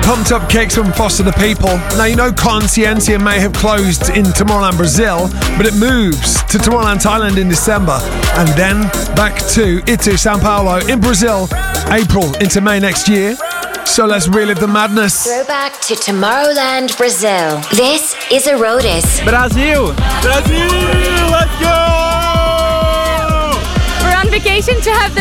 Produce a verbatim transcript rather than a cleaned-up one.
Pumped Up Kicks from Foster the People. Now, you know Consciência may have closed in Tomorrowland, Brazil, but it moves to Tomorrowland, Thailand in December, and then back to Itu, Sao Paulo in Brazil, April into May next year. So let's relive the madness. Throwback to Tomorrowland, Brazil. This is Arodis. Brazil! Brazil! Let's go! We're on vacation to have the